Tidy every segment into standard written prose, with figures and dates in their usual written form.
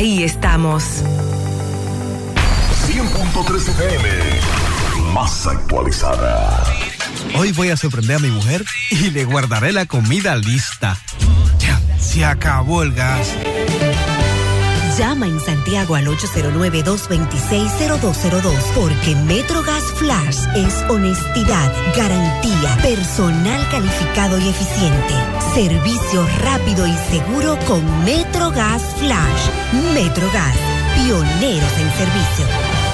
ahí estamos. 100.3 FM, más actualizada. Hoy voy a sorprender a mi mujer y le guardaré la comida lista. Ya, se acabó el gas. Llama en Santiago al 809-226-0202 porque MetroGas Flash es honestidad, garantía, personal calificado y eficiente, servicio rápido y seguro con MetroGas Flash. MetroGas, pioneros en servicio.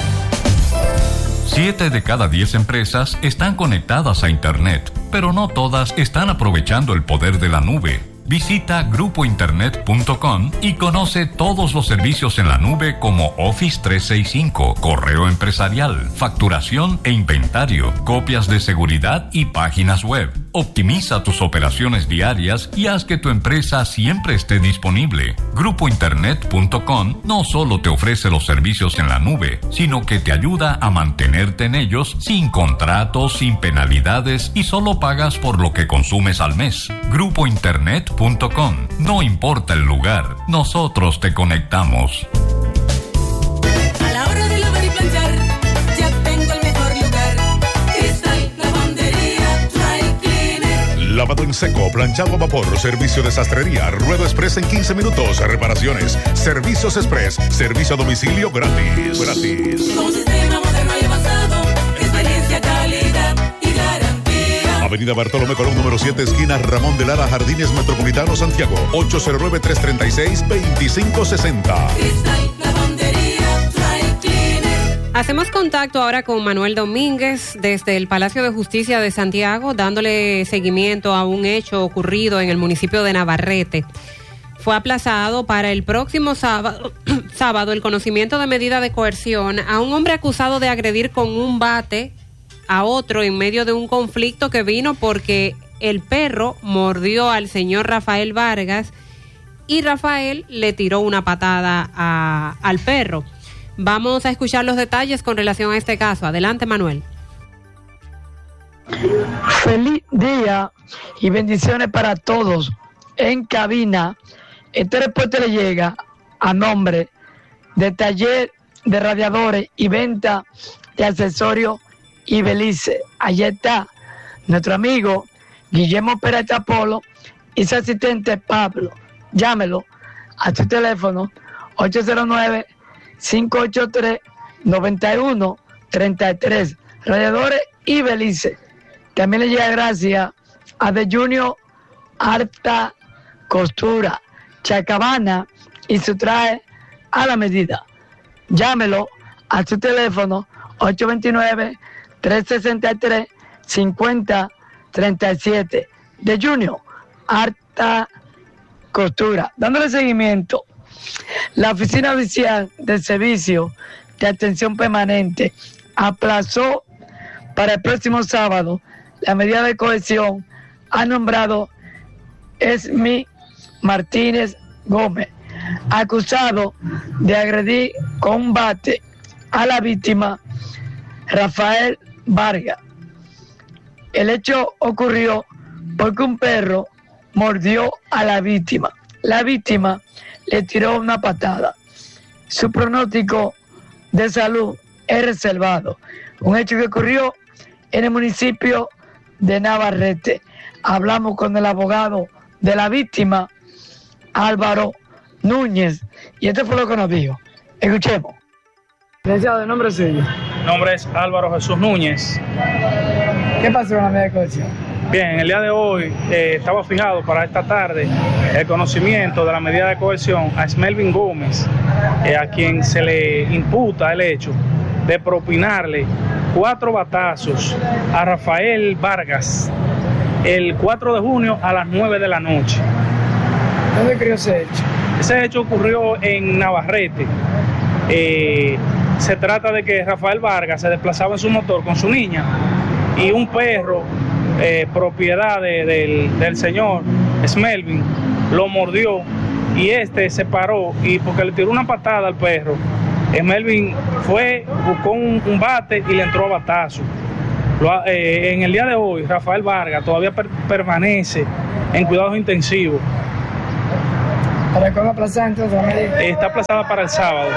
7 de cada 10 empresas están conectadas a Internet, pero no todas están aprovechando el poder de la nube. Visita grupointernet.com y conoce todos los servicios en la nube como Office 365, correo empresarial, facturación e inventario, copias de seguridad y páginas web. Optimiza tus operaciones diarias y haz que tu empresa siempre esté disponible. Grupointernet.com no solo te ofrece los servicios en la nube, sino que te ayuda a mantenerte en ellos sin contratos, sin penalidades y solo pagas por lo que consumes al mes. Grupointernet.com. No importa el lugar, nosotros te conectamos. A la hora de lavar y planchar, ya tengo el mejor lugar. Cristal Lavandería Dry Cleaner. Lavado en seco, planchado a vapor, servicio de sastrería, ruedo express en 15 minutos, reparaciones, servicios express, servicio a domicilio gratis. Con un sistema moderno y avanzado, experiencia, calidad y garantía. Avenida Bartolomé Colón, número 7, esquina Ramón de Lara, Jardines Metropolitano, Santiago. 809-336-2560. Cristal Lavandería Dry Cleaner. Hacemos contacto ahora con Manuel Domínguez desde el Palacio de Justicia de Santiago, dándole seguimiento a un hecho ocurrido en el municipio de Navarrete. Fue aplazado para el próximo sábado el conocimiento de medida de coerción a un hombre acusado de agredir con un bate a otro en medio de un conflicto que vino porque el perro mordió al señor Rafael Vargas y Rafael le tiró una patada al perro. Vamos a escuchar los detalles con relación a este caso. Adelante, Manuel. Feliz día y bendiciones para todos en cabina. Este reporte le llega a nombre de Taller de Radiadores y Venta de Accesorios y Belice. Allí está nuestro amigo Guillermo Pérez Polo y su asistente Pablo. Llámelo a su teléfono 809-583-9133. Radiadores y Belice. También le llega gracias a The Junior Alta Costura, Chacabana y su traje a la medida. Llámelo a su teléfono 829-363-5037 de Junior Alta Costura. Dándole seguimiento, la Oficina Oficial del Servicio de Atención Permanente aplazó para el próximo sábado la medida de coerción. Ha nombrado Esmi Martínez Gómez, acusado de agredir con un bate a la víctima Rafael Vargas. El hecho ocurrió porque un perro mordió a la víctima. La víctima le tiró una patada. Su pronóstico de salud es reservado. Un hecho que ocurrió en el municipio de Navarrete. Hablamos con el abogado de la víctima, Álvaro Núñez, y este fue lo que nos dijo. Escuchemos. Licenciado, ¿el nombre suyo? Mi nombre es Álvaro Jesús Núñez. ¿Qué pasó con la medida de coerción? Bien, el día de hoy estaba fijado para esta tarde el conocimiento de la medida de coerción a Smelvin Gómez, a quien se le imputa el hecho de propinarle 4 batazos a Rafael Vargas el 4 de junio a las 9 de la noche. ¿Dónde ocurrió ese hecho? Ese hecho ocurrió en Navarrete. Se trata de que Rafael Vargas se desplazaba en su motor con su niña y un perro, propiedad del señor Smelvin, lo mordió y se paró y porque le tiró una patada al perro, Smelvin fue, buscó un bate y le entró a batazo. En el día de hoy, Rafael Vargas todavía permanece en cuidados intensivos. ¿Para cuándo aplazada entonces? Está aplazada para el sábado.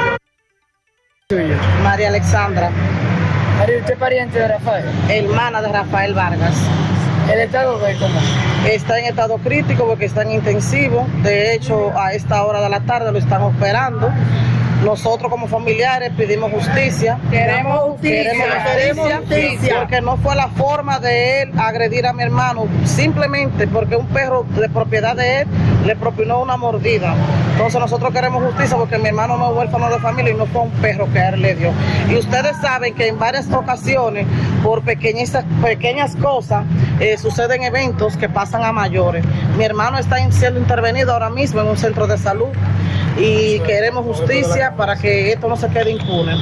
María Alexandra. María, ¿usted es pariente de Rafael? Hermana de Rafael Vargas. ¿El estado de cómo? Está en estado crítico porque está en intensivo. De hecho, a esta hora de la tarde lo están operando. Nosotros como familiares pedimos justicia. Queremos justicia. Porque no fue la forma de él agredir a mi hermano, simplemente porque un perro de propiedad de él le propinó una mordida. Entonces nosotros queremos justicia porque mi hermano no es huérfano de familia y no fue un perro que él le dio. Y ustedes saben que en varias ocasiones, por pequeñas cosas, suceden eventos que pasan a mayores. Mi hermano está siendo intervenido ahora mismo en un centro de salud y queremos justicia para que esto no se quede impune.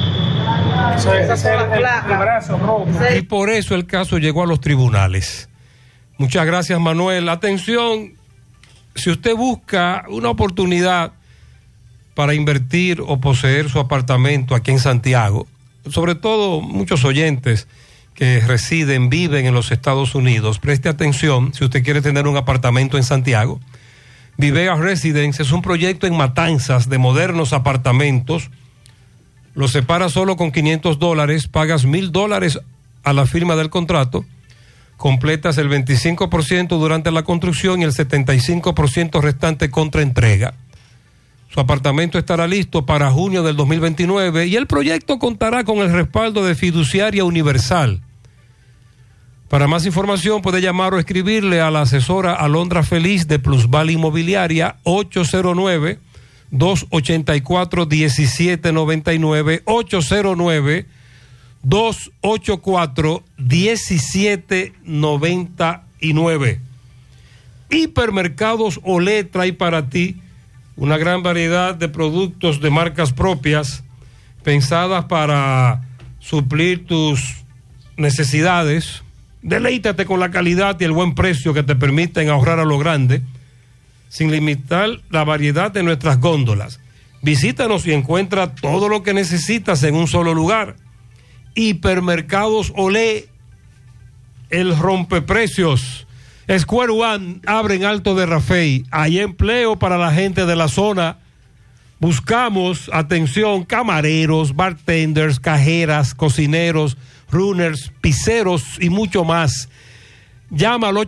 Y por eso el caso llegó a los tribunales. Muchas gracias, Manuel. Atención, si usted busca una oportunidad para invertir o poseer su apartamento aquí en Santiago, sobre todo muchos oyentes que viven en los Estados Unidos, preste atención. Si usted quiere tener un apartamento en Santiago, Vivega Residence es un proyecto en Matanzas de modernos apartamentos. Lo separas solo con $500, pagas $1,000 a la firma del contrato, completas el 25% durante la construcción y el 75% restante contra entrega. Su apartamento estará listo para junio del 2029 y el proyecto contará con el respaldo de Fiduciaria Universal. Para más información puede llamar o escribirle a la asesora Alondra Feliz de Plusval Inmobiliaria 809-284-1799, 809-284-1799. Hipermercados Olé trae para ti una gran variedad de productos de marcas propias pensadas para suplir tus necesidades. Deleítate con la calidad y el buen precio que te permiten ahorrar a lo grande, sin limitar la variedad de nuestras góndolas. Visítanos y encuentra todo lo que necesitas en un solo lugar. Hipermercados Olé, el rompeprecios. Square One abre en Alto de Rafey. Hay empleo para la gente de la zona. Buscamos, atención, camareros, bartenders, cajeras, cocineros, runners, pizzeros y mucho más. Llama al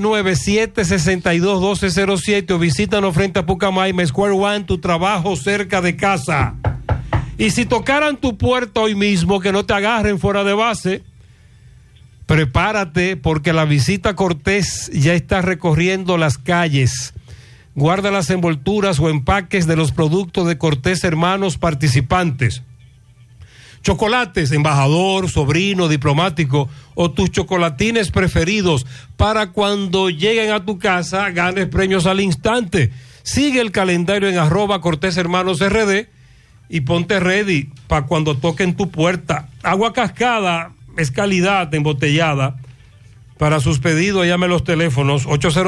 829-762-1207 o visítanos frente a Pucamaima. Square One, tu trabajo cerca de casa. Y si tocaran tu puerta hoy mismo, que no te agarren fuera de base, prepárate porque la visita Cortés ya está recorriendo las calles. Guarda las envolturas o empaques de los productos de Cortés Hermanos participantes. Chocolates, embajador, sobrino, diplomático o tus chocolatines preferidos para cuando lleguen a tu casa ganes premios al instante. Sigue el calendario en @Cortés Hermanos RD y ponte ready para cuando toquen tu puerta. Agua Cascada es calidad embotellada. Para sus pedidos llame los teléfonos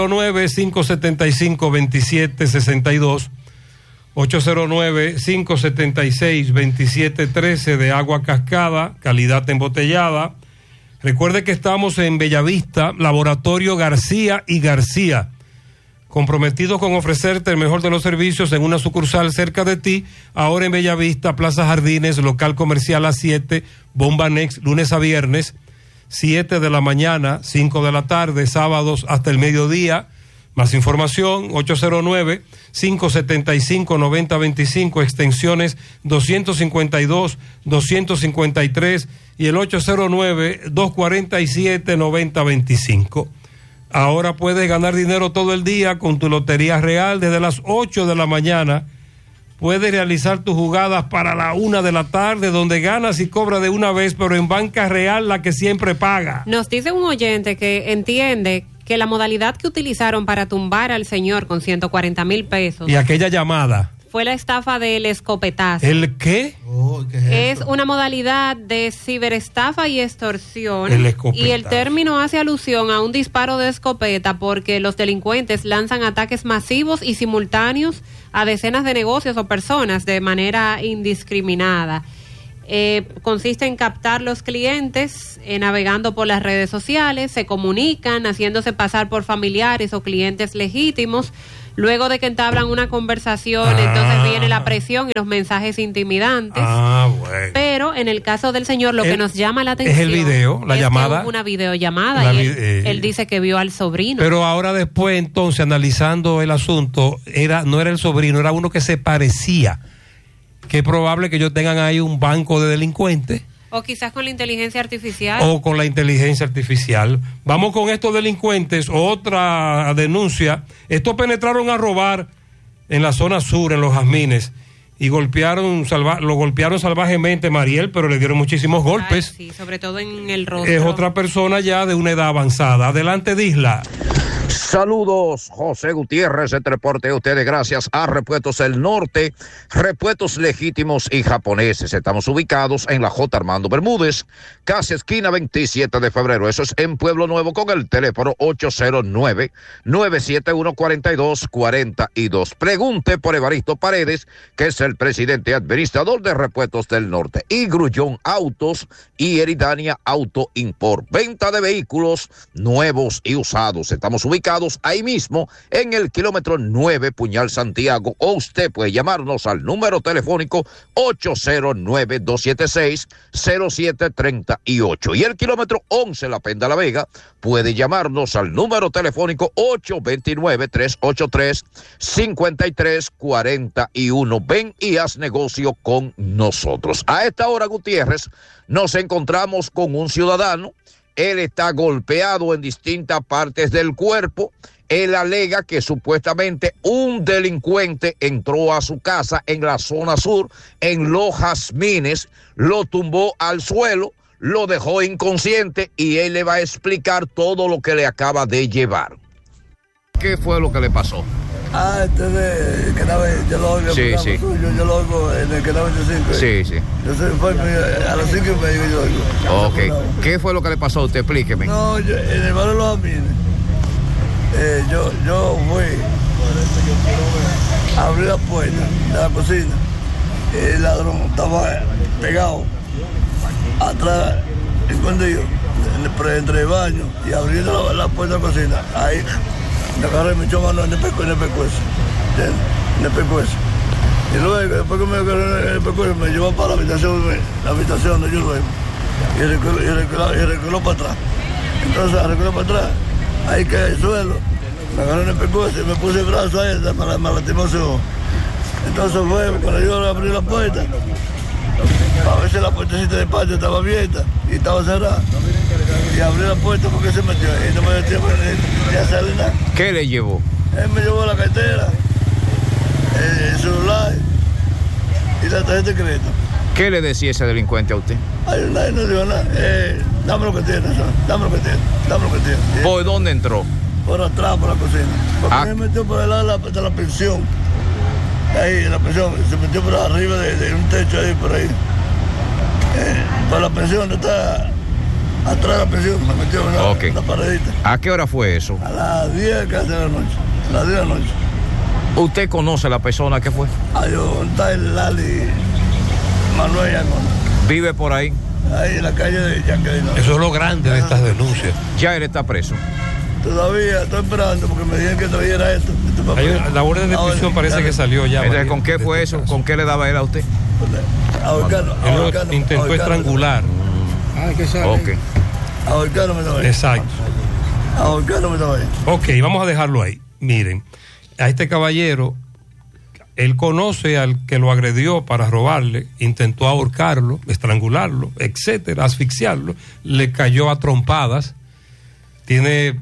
809-575-2762, 809-576-2713 de Agua Cascada, calidad embotellada. Recuerde que estamos en Bellavista, Laboratorio García y García, comprometidos con ofrecerte el mejor de los servicios en una sucursal cerca de ti. Ahora en Bellavista, Plaza Jardines, local comercial a 7, Bomba Next, lunes a viernes, 7 de la mañana, 5 de la tarde, sábados hasta el mediodía. Más información, 809-575-9025, extensiones 252, 253 y el 809-247-9025. Ahora puedes ganar dinero todo el día con tu Lotería Real. Desde las 8 de la mañana puedes realizar tus jugadas para la 1 de la tarde, donde ganas y cobras de una vez, pero en Banca Real, la que siempre paga. Nos dice un oyente que entiende que la modalidad que utilizaron para tumbar al señor con 140,000 pesos. Y aquella llamada fue la estafa del escopetazo. ¿El qué? ¿Qué es una modalidad de ciberestafa y extorsión. El escopetazo. Y el término hace alusión a un disparo de escopeta porque los delincuentes lanzan ataques masivos y simultáneos a decenas de negocios o personas de manera indiscriminada. Consiste en captar los clientes navegando por las redes sociales, se comunican haciéndose pasar por familiares o clientes legítimos, Luego de que entablan una conversación, entonces viene la presión y los mensajes intimidantes. Bueno. Pero en el caso del señor, lo que nos llama la atención es el video, la llamada. Hubo una videollamada y él dice que vio al sobrino. Pero ahora después, entonces, analizando el asunto, no era el sobrino, era uno que se parecía. Que es probable que ellos tengan ahí un banco de delincuentes. O quizás con la inteligencia artificial. O con la inteligencia artificial. Vamos con estos delincuentes. Otra denuncia. Estos penetraron a robar en la zona sur, en Los Jazmines, y lo golpearon salvajemente, Mariel, pero le dieron muchísimos golpes. Sí, sobre todo en el rostro. Es otra persona ya de una edad avanzada. Adelante, Disla. Saludos, José Gutiérrez, este reporte a ustedes gracias a Repuestos del Norte, repuestos legítimos y japoneses. Estamos ubicados en la J. Armando Bermúdez, casi esquina 27 de febrero. Eso es en Pueblo Nuevo con el teléfono 809-971-4242. Pregunte por Evaristo Paredes, que es el presidente administrador de Repuestos del Norte. Y Grullón Autos y Eridania Auto Import. Venta de vehículos nuevos y usados. Estamos ubicados ahí mismo en el kilómetro 9 Puñal Santiago, o usted puede llamarnos al número telefónico 809-276-0738 y el kilómetro 11 La Penda La Vega puede llamarnos al número telefónico 829-383-5341. Ven y haz negocio con nosotros. A esta hora, Gutiérrez, nos encontramos con un ciudadano. Él está golpeado en distintas partes del cuerpo. Él alega que supuestamente un delincuente entró a su casa en la zona sur, en Los Jazmines, lo tumbó al suelo, lo dejó inconsciente y él le va a explicar todo lo que le acaba de llevar. ¿Qué fue lo que le pasó? Yo lo oigo, sí, sí. Yo lo oigo en el canal 25. Sí, sí. Yo soy a las 5:30 yo oigo. Ok. ¿Qué fue lo que le pasó a usted? Explíqueme. No, en el barrio de Los Jazmines, yo fui a abrir la puerta de la cocina. El ladrón estaba pegado atrás, escondido, entre el baño y abriendo la puerta de la cocina. Ahí me agarré y me echó mano en el pescuezo. Y luego, después que me agarré en el pescuezo, me llevó para la habitación donde yo duermo. Y reculó para atrás. Entonces, reculó para atrás, ahí caí al suelo, me agarré en el pescuezo y me puse el brazo ahí, me lastimó su ojo. Entonces fue, cuando yo abrí la puerta, a veces la puertecita de patio estaba abierta y estaba cerrada. Y abrí la puerta porque se metió y no me dio tiempo ni hacerle nada. ¿Qué le llevó? Él me llevó la cartera, el celular y la tarjeta de crédito. ¿Qué le decía ese delincuente a usted? Ay, no dijo nada. Dame lo que tiene, dame lo que tiene. ¿Por dónde entró? Por atrás, por la cocina. Porque me metió por el lado de la pensión. Ahí, en la pensión, se metió por arriba de un techo ahí, por ahí. Por la pensión, está atrás de la pensión, me metió en la paredita. ¿A qué hora fue eso? A las 10 casi de la noche. A las 10 de la noche. ¿Usted conoce a la persona que fue? Está el Lali Manuel Armona. ¿Vive por ahí? Ahí en la calle de Jacqueline. Eso es lo grande de estas denuncias. Ya él está preso. Todavía estoy esperando porque me dijeron que trajera esto. La orden de prisión parece que salió ya. Entonces, ¿con qué fue eso? ¿Con qué le daba él a usted? Él lo intentó estrangular. ¿Qué sabe? Ok. Ahorcano me estaba ahí. Exacto. Ahorcano me estaba ahí. Ok, vamos a dejarlo ahí. Miren, a este caballero, él conoce al que lo agredió para robarle, intentó ahorcarlo, estrangularlo, etcétera, asfixiarlo, le cayó a trompadas. Tiene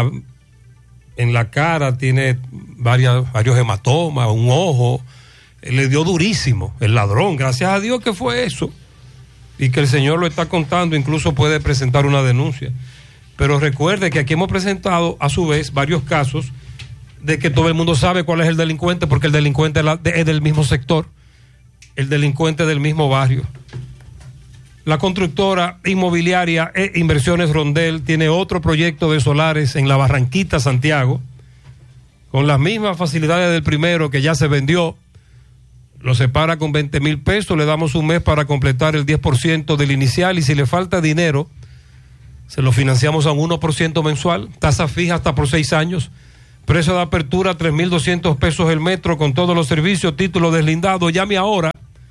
en la cara tiene varios hematomas, un ojo, le dio durísimo el ladrón, gracias a Dios que fue eso, y que el señor lo está contando, incluso puede presentar una denuncia. Pero recuerde que aquí hemos presentado a su vez varios casos de que todo el mundo sabe cuál es el delincuente, porque el delincuente es del mismo sector, el delincuente del mismo barrio. La constructora inmobiliaria e Inversiones Rondel tiene otro proyecto de solares en la Barranquita, Santiago, con las mismas facilidades del primero que ya se vendió. Lo separa con 20,000 pesos, le damos un mes para completar el 10% del inicial y si le falta dinero, se lo financiamos a un 1% mensual, tasa fija hasta por 6 años. Precio de apertura, 3.200 pesos el metro con todos los servicios, título deslindado. Llame ahora.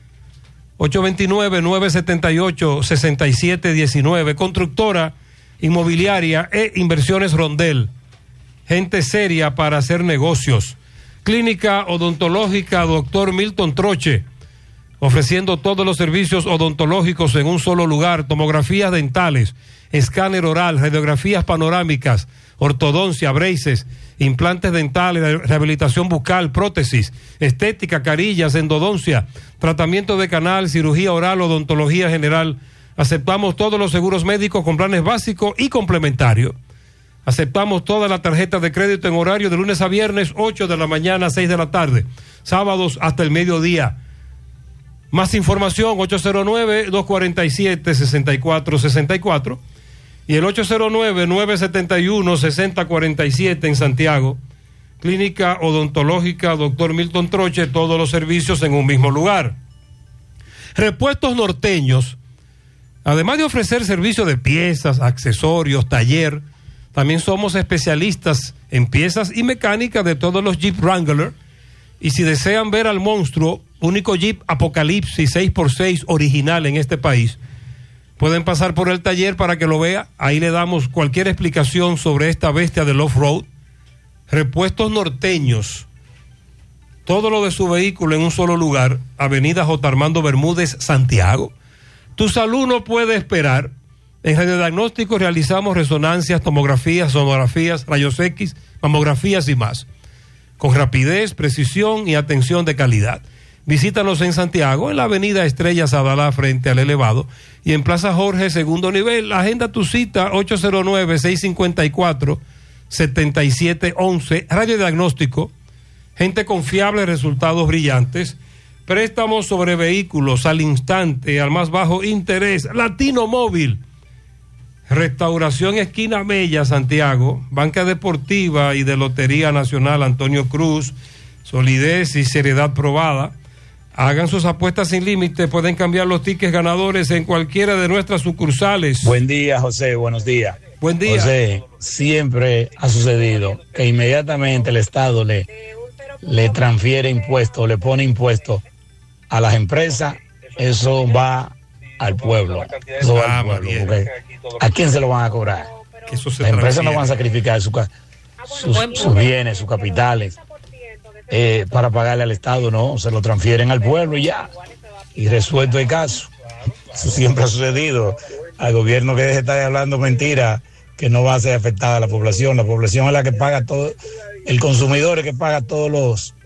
829-978-6719. Constructora inmobiliaria e inversiones Rondel. Gente seria para hacer negocios. Clínica odontológica Dr. Milton Troche, ofreciendo todos los servicios odontológicos en un solo lugar. Tomografías dentales, escáner oral, radiografías panorámicas, ortodoncia, braces, implantes dentales, rehabilitación bucal, prótesis, estética, carillas, endodoncia, tratamiento de canal, cirugía oral, odontología general. Aceptamos todos los seguros médicos con planes básicos y complementarios. Aceptamos todas las tarjetas de crédito en horario de lunes a viernes, 8 de la mañana a 6 de la tarde, sábados hasta el mediodía. Más información, 809-247-6464 y el 809-971-6047 en Santiago. Clínica odontológica Dr. Milton Troche, todos los servicios en un mismo lugar. Repuestos Norteños, además de ofrecer servicio de piezas, accesorios, taller, también somos especialistas en piezas y mecánica de todos los Jeep Wrangler. Y si desean ver al monstruo, único Jeep Apocalipsis 6x6 original en este país, pueden pasar por el taller para que lo vea. Ahí le damos cualquier explicación sobre esta bestia del off-road. Repuestos Norteños, todo lo de su vehículo en un solo lugar. Avenida J. Armando Bermúdez, Santiago. Tu salud no puede esperar. En radiodiagnóstico realizamos resonancias, tomografías, sonografías, rayos X, mamografías y más, con rapidez, precisión y atención de calidad. Visítanos en Santiago, en la avenida Estrella Sadalá, frente al Elevado, y en Plaza Jorge, segundo nivel. Agenda tu cita, 809-654-7711. Radiodiagnóstico, gente confiable, resultados brillantes. Préstamos sobre vehículos al instante, al más bajo interés. Latino Móvil. Restauración Esquina Mella, Santiago. Banca Deportiva y de Lotería Nacional Antonio Cruz. Solidez y seriedad probada. Hagan sus apuestas sin límite. Pueden cambiar los tickets ganadores en cualquiera de nuestras sucursales. Buen día, José. Buenos días. Buen día. José, siempre ha sucedido que inmediatamente el Estado le transfiere impuestos, le pone impuestos a las empresas. Eso va al pueblo. Eso va al pueblo. Porque ¿a quién se lo van a cobrar? Las empresas no van a sacrificar sus bienes, sus capitales para pagarle al Estado, no, se lo transfieren al pueblo y ya, y resuelto el caso. Eso siempre ha sucedido. Al gobierno que deje de estar hablando mentiras, que no va a ser afectada a la población es la que paga todo, el consumidor es que paga todos los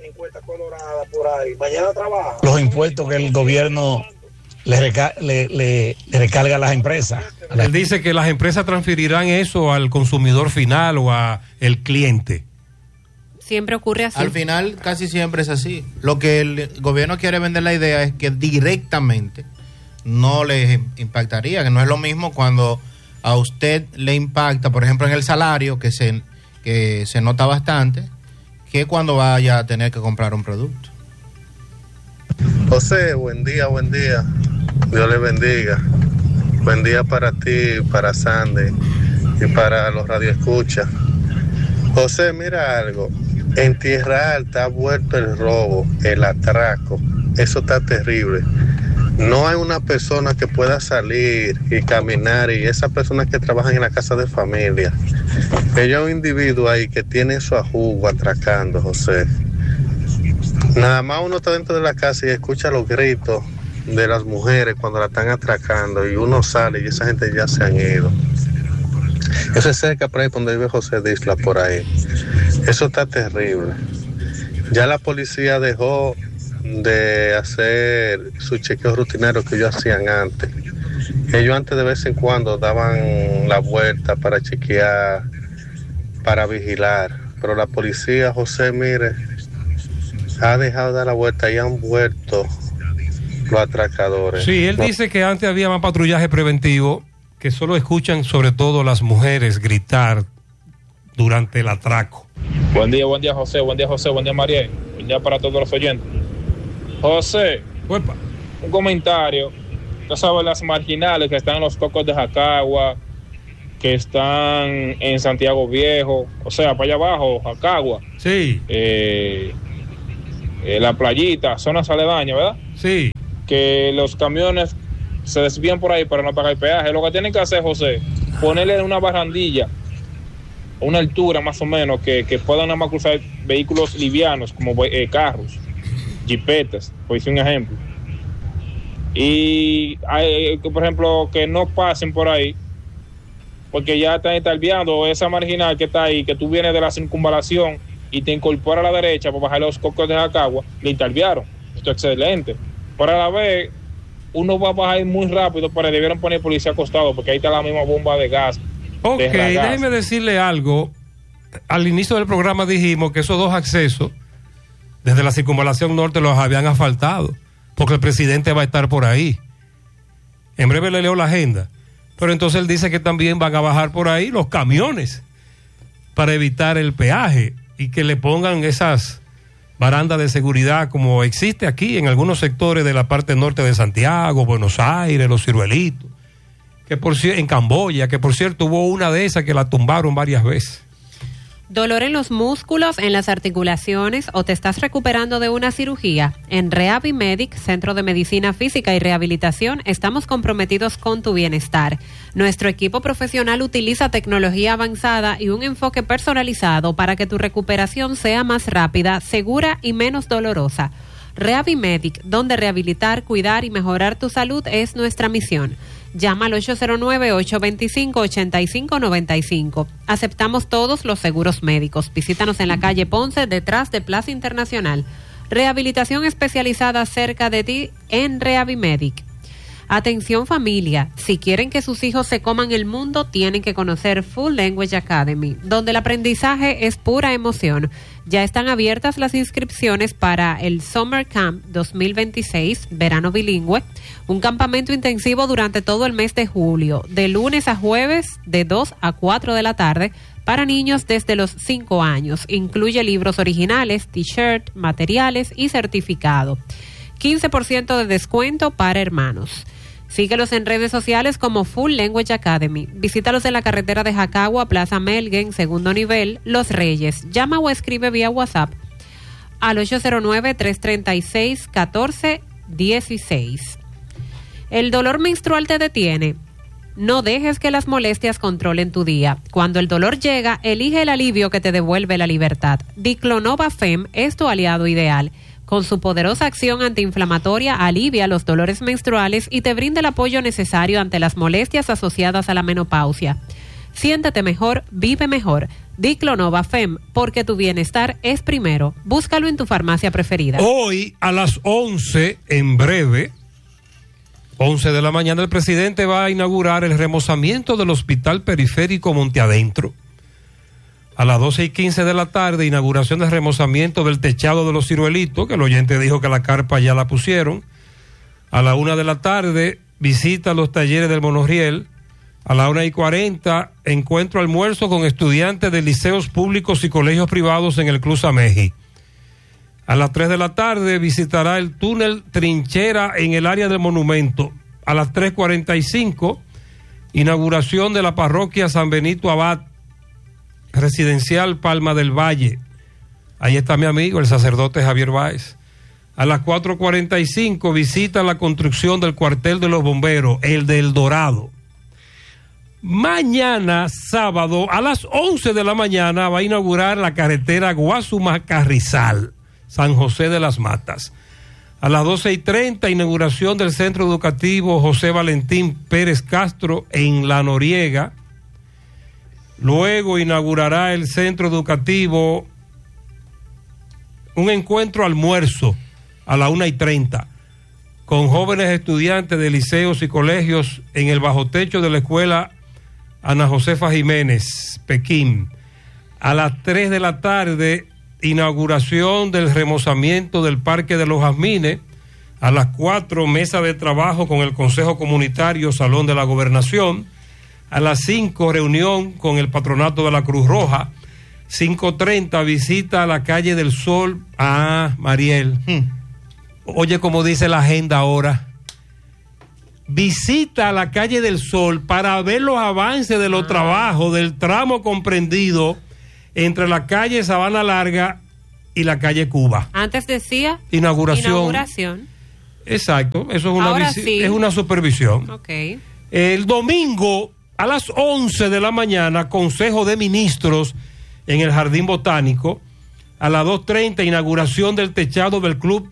impuestos que el gobierno le recarga a las empresas. Él dice que las empresas transferirán eso al consumidor final o a el cliente. Siempre ocurre así. Al final casi siempre es así. Lo que el gobierno quiere vender la idea es que directamente no le impactaría, que no es lo mismo cuando a usted le impacta, por ejemplo, en el salario, que se nota bastante, que cuando vaya a tener que comprar un producto. José, buen día, Dios le bendiga. Buen día para ti, para Sandy y para los radioescuchas. José, mira algo, en Tierra Alta ha vuelto el robo, el atraco, eso está terrible. No hay una persona que pueda salir y caminar, y esas personas que trabajan en la casa de familia, hay un individuo ahí que tiene su ajugo atracando, José. Nada más uno está dentro de la casa y escucha los gritos de las mujeres cuando la están atracando, y uno sale y esa gente ya se han ido. Eso es cerca por ahí donde vive José Disla, por ahí. Eso está terrible. Ya la policía dejó de hacer sus chequeos rutinarios que ellos hacían antes. Ellos antes de vez en cuando daban la vuelta para chequear, para vigilar, pero la policía, José, mire, ha dejado de dar la vuelta y han vuelto los atracadores. Sí, él dice que antes había más patrullaje preventivo, que solo escuchan sobre todo las mujeres gritar durante el atraco. Buen día, José, buen día, Mariel, buen día para todos los oyentes. José, Uepa. Un comentario. Tú sabes las marginales que están en los cocos de Jacagua, que están en Santiago Viejo, o sea, para allá abajo, Jacagua. Sí. La Playita, zonas aledañas, ¿verdad? Sí. Que los camiones se desvían por ahí para no pagar el peaje. Lo que tienen que hacer, José, ponerle una barandilla, una altura más o menos, que puedan nada más cruzar vehículos livianos, como carros, jipetas, por decir un ejemplo. Y, por ejemplo, que no pasen por ahí, porque ya están estalviando esa marginal que está ahí, que tú vienes de la circunvalación y te incorporas a la derecha para bajar los cocos de Jacagua, le estalviaron. Esto es excelente. Pero a la vez, uno va a bajar muy rápido, pero debieron poner policía acostado, porque ahí está la misma bomba de gas. Ok, déjeme decirle algo. Al inicio del programa dijimos que esos dos accesos desde la circunvalación norte los habían asfaltado, porque el presidente va a estar por ahí. En breve le leo la agenda. Pero entonces él dice que también van a bajar por ahí los camiones para evitar el peaje y que le pongan esas barandas de seguridad como existe aquí en algunos sectores de la parte norte de Santiago, Buenos Aires, Los Ciruelitos, que en Camboya, que por cierto hubo una de esas que la tumbaron varias veces. ¿Dolor en los músculos, en las articulaciones o te estás recuperando de una cirugía? En Rehabimedic, Centro de Medicina Física y Rehabilitación, estamos comprometidos con tu bienestar. Nuestro equipo profesional utiliza tecnología avanzada y un enfoque personalizado para que tu recuperación sea más rápida, segura y menos dolorosa. Rehabimedic, donde rehabilitar, cuidar y mejorar tu salud es nuestra misión. Llama al 809-825-8595. Aceptamos todos los seguros médicos. Visítanos en la calle Ponce, detrás de Plaza Internacional. Rehabilitación especializada cerca de ti en Rehabimedic. Atención familia, si quieren que sus hijos se coman el mundo, tienen que conocer Full Language Academy, donde el aprendizaje es pura emoción. Ya están abiertas las inscripciones para el Summer Camp 2026, verano bilingüe, un campamento intensivo durante todo el mes de julio, de lunes a jueves, de 2 a 4 de la tarde, para niños desde los 5 años. Incluye libros originales, t-shirt, materiales y certificado. 15% de descuento para hermanos. Síguelos en redes sociales como Full Language Academy. Visítalos en la carretera de Jacagua, Plaza Melgen, segundo nivel, Los Reyes. Llama o escribe vía WhatsApp al 809-336-1416. ¿El dolor menstrual te detiene? No dejes que las molestias controlen tu día. Cuando el dolor llega, elige el alivio que te devuelve la libertad. Diclonova Fem es tu aliado ideal. Con su poderosa acción antiinflamatoria, alivia los dolores menstruales y te brinda el apoyo necesario ante las molestias asociadas a la menopausia. Siéntete mejor, vive mejor. Diclonova Fem, porque tu bienestar es primero. Búscalo en tu farmacia preferida. Hoy a las 11, en breve, 11 de la mañana, el presidente va a inaugurar el remozamiento del Hospital Periférico Monte Adentro. A las 12:15 de la tarde, inauguración del remozamiento del techado de Los Ciruelitos, que el oyente dijo que la carpa ya la pusieron. A la 1 de la tarde, visita a los talleres del Monorriel. A la 1:40, encuentro almuerzo con estudiantes de liceos públicos y colegios privados en el Club Sameji. A las 3 de la tarde, visitará el túnel Trinchera en el área del monumento. A las 3:45, inauguración de la parroquia San Benito Abad, residencial Palma del Valle. Ahí está mi amigo, el sacerdote Javier Báez. A las 4:45, visita la construcción del cuartel de los bomberos, el de El Dorado. Mañana, sábado, a las 11 de la mañana, va a inaugurar la carretera Guasuma-Carrizal, San José de las Matas. A las 12:30, inauguración del Centro Educativo José Valentín Pérez Castro en La Noriega. Luego inaugurará el Centro Educativo un encuentro almuerzo a la 1:30 con jóvenes estudiantes de liceos y colegios en el bajo techo de la escuela Ana Josefa Jiménez, Pekín. A las 3 de la tarde, inauguración del remozamiento del Parque de los Jazmines. A las 4, mesa de trabajo con el Consejo Comunitario, Salón de la Gobernación. A las 5, reunión con el Patronato de la Cruz Roja. 5:30, visita a la Calle del Sol. Mariel. Oye, como dice la agenda ahora. visita la calle del Sol para ver los avances de los trabajos del tramo comprendido entre la calle Sabana Larga y la calle Cuba. Antes decía inauguración. Exacto, eso es una supervisión. Okay. El domingo a las 11 de la mañana, Consejo de Ministros en el Jardín Botánico. A las 2:30, inauguración del techado del club.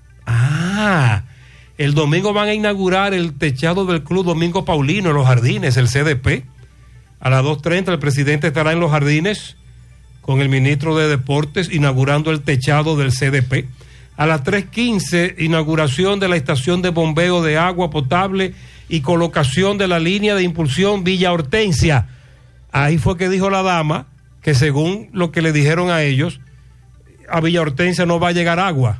El domingo van a inaugurar el techado del Club Domingo Paulino en los Jardines, el CDP. A las 2:30 el presidente estará en los Jardines con el ministro de Deportes inaugurando el techado del CDP. A las 3:15 inauguración de la estación de bombeo de agua potable y colocación de la línea de impulsión Villa Hortensia. Ahí fue que dijo la dama que según lo que le dijeron a ellos, a Villa Hortensia no va a llegar agua.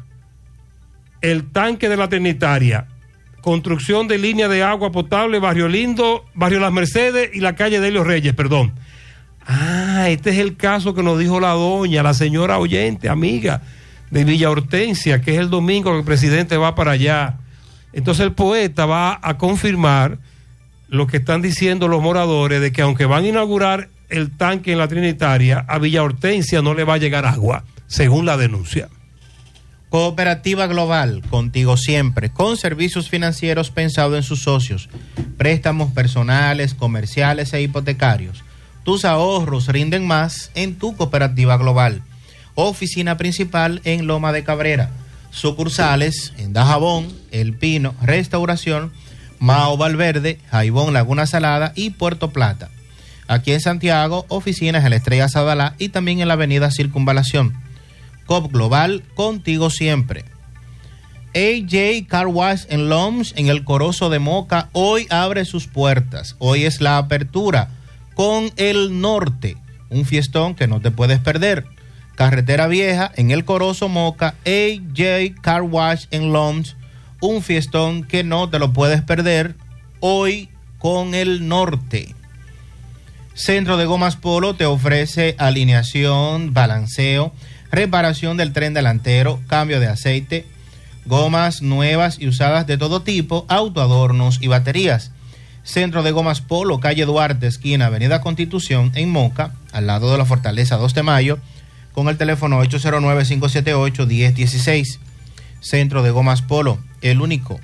El tanque de la Trinitaria, construcción de línea de agua potable, Barrio Lindo, Barrio Las Mercedes y la calle de Helio Reyes, perdón. Este es el caso que nos dijo la señora oyente, amiga de Villa Hortensia, que es el domingo que el presidente va para allá. Entonces el poeta va a confirmar lo que están diciendo los moradores, de que aunque van a inaugurar el tanque en la Trinitaria, a Villa Hortensia no le va a llegar agua, según la denuncia. Cooperativa Global, contigo siempre, con servicios financieros pensados en sus socios, préstamos personales, comerciales e hipotecarios. Tus ahorros rinden más en tu Cooperativa Global. Oficina principal en Loma de Cabrera. Sucursales en Dajabón, El Pino, Restauración, Mao Valverde, Jaibón, Laguna Salada y Puerto Plata. Aquí en Santiago, oficinas en la Estrella Sadalá y también en la avenida Circunvalación. COP Global, contigo siempre. AJ Car Wash en Loms, en el Corozo de Moca, hoy abre sus puertas. Hoy es la apertura con El Norte, un fiestón que no te puedes perder. Carretera Vieja, en el Corozo Moca, AJ Car Wash en Loms, un fiestón que no te lo puedes perder. Hoy con El Norte. Centro de Gomas Polo te ofrece alineación, balanceo, reparación del tren delantero, cambio de aceite, gomas nuevas y usadas de todo tipo, autoadornos y baterías. Centro de Gomas Polo, calle Duarte, esquina Avenida Constitución, en Moca, al lado de la Fortaleza 2 de Mayo, con el teléfono 809-578-1016. Centro de Gomas Polo, el único.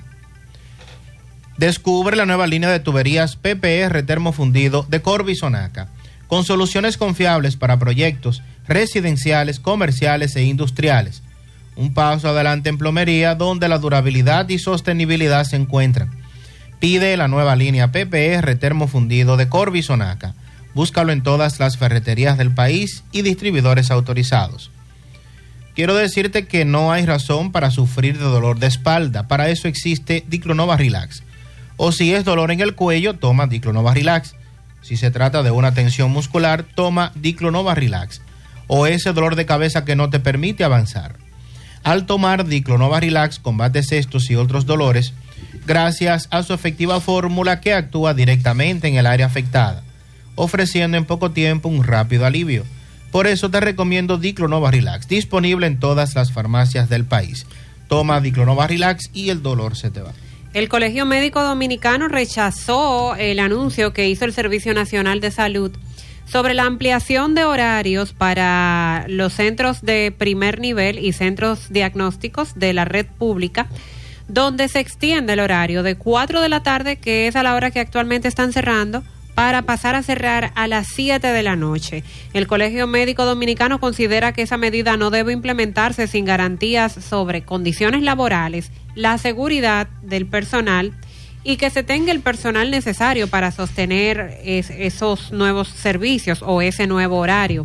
Descubre la nueva línea de tuberías PPR termofundido de Corby Sonaca, con soluciones confiables para proyectos residenciales, comerciales e industriales. Un paso adelante en plomería, donde la durabilidad y sostenibilidad se encuentran. Pide la nueva línea PPR termofundido de Corby Sonaca. Búscalo en todas las ferreterías del país y distribuidores autorizados. Quiero decirte que no hay razón para sufrir de dolor de espalda. Para eso existe Diclonova Relax. O si es dolor en el cuello, toma Diclonova Relax. Si se trata de una tensión muscular, toma Diclonova Relax. O ese dolor de cabeza que no te permite avanzar. Al tomar Diclonova Relax, combates estos y otros dolores gracias a su efectiva fórmula que actúa directamente en el área afectada, ofreciendo en poco tiempo un rápido alivio. Por eso te recomiendo Diclonova Relax, disponible en todas las farmacias del país. Toma Diclonova Relax y el dolor se te va. El Colegio Médico Dominicano rechazó el anuncio que hizo el Servicio Nacional de Salud sobre la ampliación de horarios para los centros de primer nivel y centros diagnósticos de la red pública, donde se extiende el horario de 4 de la tarde, que es a la hora que actualmente están cerrando, para pasar a cerrar a las 7 de la noche. El Colegio Médico Dominicano considera que esa medida no debe implementarse sin garantías sobre condiciones laborales, la seguridad del personal y que se tenga el personal necesario para sostener esos nuevos servicios o ese nuevo horario.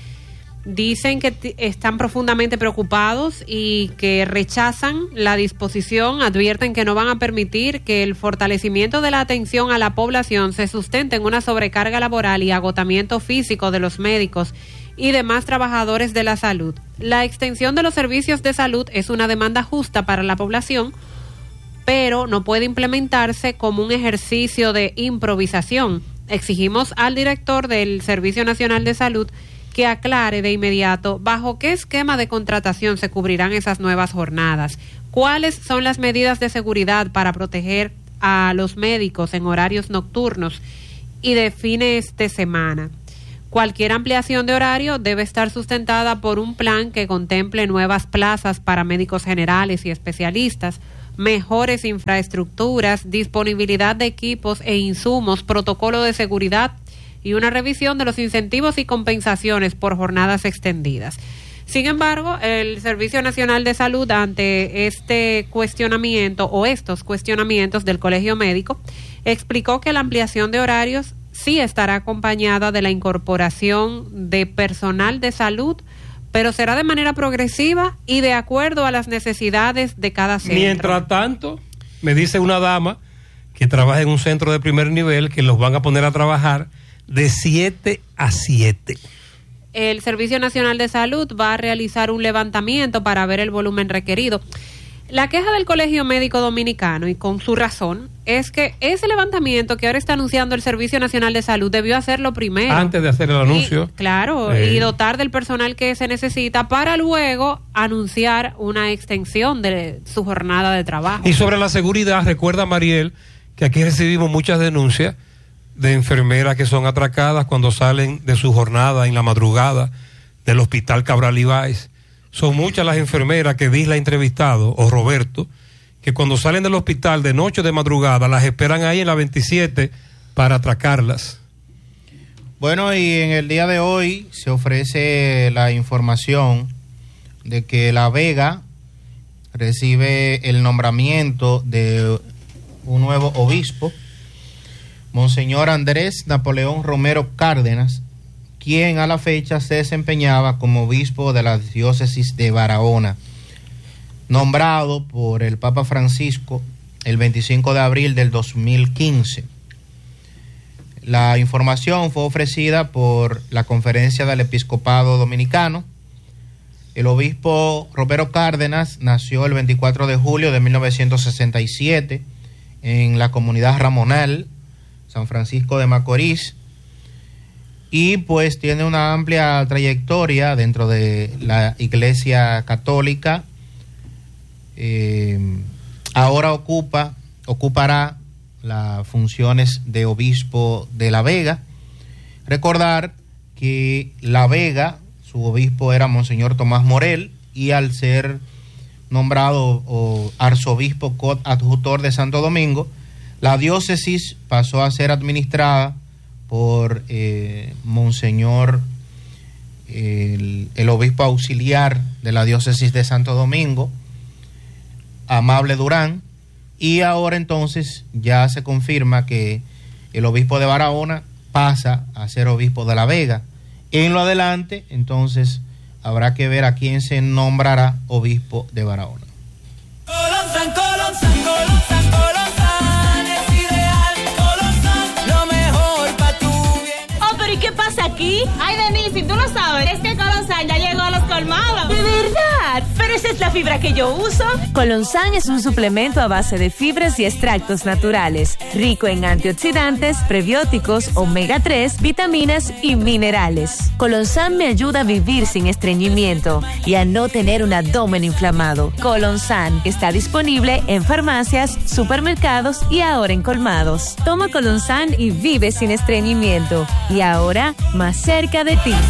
Dicen que están profundamente preocupados y que rechazan la disposición, advierten que no van a permitir que el fortalecimiento de la atención a la población se sustente en una sobrecarga laboral y agotamiento físico de los médicos y demás trabajadores de la salud. La extensión de los servicios de salud es una demanda justa para la población, pero no puede implementarse como un ejercicio de improvisación. Exigimos al director del Servicio Nacional de Salud que aclare de inmediato bajo qué esquema de contratación se cubrirán esas nuevas jornadas, cuáles son las medidas de seguridad para proteger a los médicos en horarios nocturnos y de fines de semana. Cualquier ampliación de horario debe estar sustentada por un plan que contemple nuevas plazas para médicos generales y especialistas, mejores infraestructuras, disponibilidad de equipos e insumos, protocolo de seguridad y una revisión de los incentivos y compensaciones por jornadas extendidas. Sin embargo, el Servicio Nacional de Salud, ante este cuestionamiento o estos cuestionamientos del Colegio Médico, explicó que la ampliación de horarios sí estará acompañada de la incorporación de personal de salud, pero será de manera progresiva y de acuerdo a las necesidades de cada centro. Mientras tanto, me dice una dama que trabaja en un centro de primer nivel que los van a poner a trabajar de 7 a 7. El Servicio Nacional de Salud va a realizar un levantamiento para ver el volumen requerido. La queja del Colegio Médico Dominicano, y con su razón, es que ese levantamiento que ahora está anunciando el Servicio Nacional de Salud debió hacerlo primero. Antes de hacer el anuncio. Y dotar del personal que se necesita para luego anunciar una extensión de su jornada de trabajo. Y sobre la seguridad, recuerda, Mariel, que aquí recibimos muchas denuncias de enfermeras que son atracadas cuando salen de su jornada en la madrugada del Hospital Cabral Ibáez. Son muchas las enfermeras que Disla ha entrevistado, o Roberto, que cuando salen del hospital de noche o de madrugada las esperan ahí en la 27 para atracarlas. Bueno, y en el día de hoy se ofrece la información de que La Vega recibe el nombramiento de un nuevo obispo, Monseñor Andrés Napoleón Romero Cárdenas, quien a la fecha se desempeñaba como obispo de la diócesis de Barahona, nombrado por el Papa Francisco el 25 de abril del 2015. La información fue ofrecida por la Conferencia del Episcopado Dominicano. El obispo Romero Cárdenas nació el 24 de julio de 1967 en la comunidad Ramonal, San Francisco de Macorís, y pues tiene una amplia trayectoria dentro de la Iglesia Católica. Ahora ocupará las funciones de obispo de La Vega. Recordar que La Vega, su obispo era Monseñor Tomás Morel, y al ser nombrado arzobispo coadjutor de Santo Domingo, la diócesis pasó a ser administrada por Monseñor, el obispo auxiliar de la diócesis de Santo Domingo, Amable Durán, y ahora entonces ya se confirma que el obispo de Barahona pasa a ser obispo de La Vega. En lo adelante, entonces, habrá que ver a quién se nombrará obispo de Barahona. ¿Y qué pasa aquí? Ay, Denise, si tú no sabes, es que Colonsan ya llegó a los colmados. ¿De verdad? Pero esa es la fibra que yo uso. Colonsan es un suplemento a base de fibras y extractos naturales, rico en antioxidantes, prebióticos, omega 3, vitaminas y minerales. Colonsan me ayuda a vivir sin estreñimiento y a no tener un abdomen inflamado. Colonsan está disponible en farmacias, supermercados y ahora en colmados. Toma Colonsan y vive sin estreñimiento. Y ahora, más cerca de ti.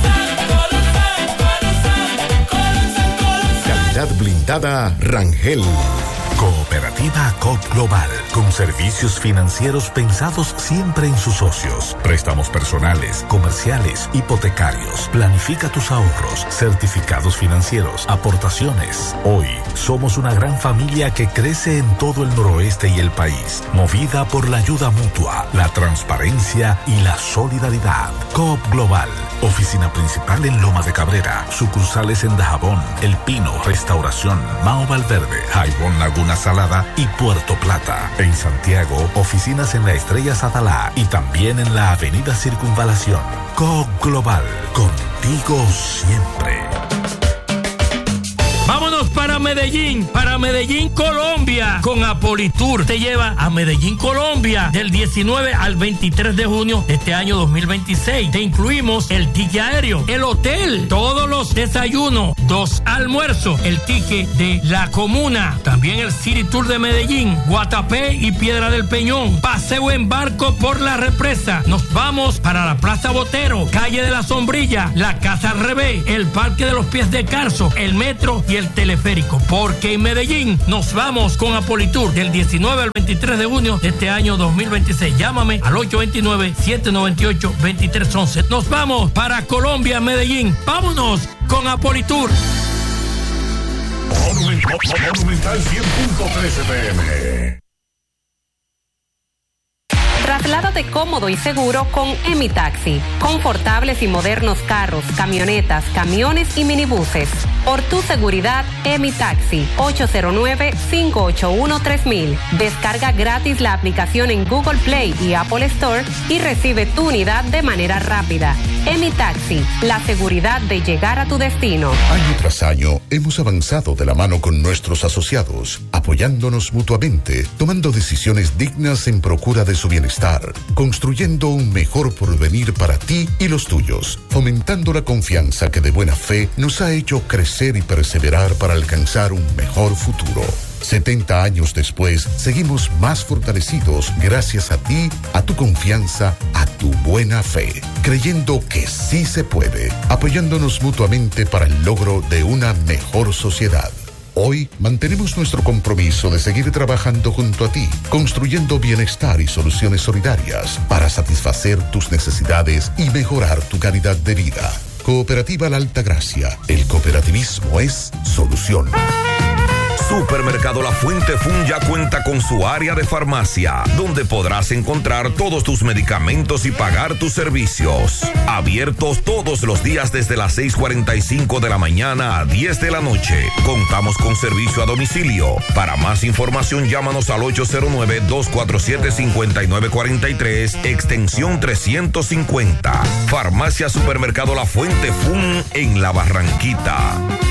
Calidad blindada Rangel. Cooperativa COP Global, con servicios financieros pensados siempre en sus socios. Préstamos personales, comerciales, hipotecarios. Planifica tus ahorros, certificados financieros, aportaciones. Hoy somos una gran familia que crece en todo el noroeste y el país, movida por la ayuda mutua, la transparencia y la solidaridad. COP Global, oficina principal en Loma de Cabrera, sucursales en Dajabón, El Pino, Restauración, Mao Valverde, Jaibón Laguna Salada y Puerto Plata. En Santiago, oficinas en la Estrella Sadalá y también en la Avenida Circunvalación. COP Global, contigo siempre. Vámonos para para Medellín, Colombia, con Apolitour. Te lleva a Medellín, Colombia, del 19 al 23 de junio de este año 2026. Te incluimos el ticket aéreo, el hotel, todos los desayunos, 2 almuerzos, el ticket de la comuna, también el City Tour de Medellín, Guatapé y Piedra del Peñón, paseo en barco por la represa. Nos vamos para la Plaza Botero, calle de la Sombrilla, la Casa al Revés, el Parque de los Pies de Carso, el metro y el teleférico. Porque en Medellín nos vamos con Apolitour del 19 al 23 de junio de este año 2026. Llámame al 829-798-2311. Nos vamos para Colombia, Medellín. Vámonos con Apolitour. Monumental 100.13 PM. Trasládate cómodo y seguro con Emitaxi. Confortables y modernos carros, camionetas, camiones y minibuses. Por tu seguridad, Emitaxi. 809-581-3000. Descarga gratis la aplicación en Google Play y Apple Store y recibe tu unidad de manera rápida. Emitaxi, la seguridad de llegar a tu destino. Año tras año hemos avanzado de la mano con nuestros asociados, apoyándonos mutuamente, tomando decisiones dignas en procura de su bienestar, construyendo un mejor porvenir para ti y los tuyos, fomentando la confianza que de buena fe nos ha hecho crecer y perseverar para alcanzar un mejor futuro. 70 años después, seguimos más fortalecidos gracias a ti, a tu confianza, a tu buena fe, creyendo que sí se puede, apoyándonos mutuamente para el logro de una mejor sociedad. Hoy mantenemos nuestro compromiso de seguir trabajando junto a ti, construyendo bienestar y soluciones solidarias para satisfacer tus necesidades y mejorar tu calidad de vida. Cooperativa La Altagracia. El cooperativismo es solución. Supermercado La Fuente Fun ya cuenta con su área de farmacia, donde podrás encontrar todos tus medicamentos y pagar tus servicios. Abiertos todos los días desde las 6:45 de la mañana a 10 de la noche. Contamos con servicio a domicilio. Para más información, llámanos al 809-247-5943, extensión 350. Farmacia Supermercado La Fuente Fun en La Barranquita.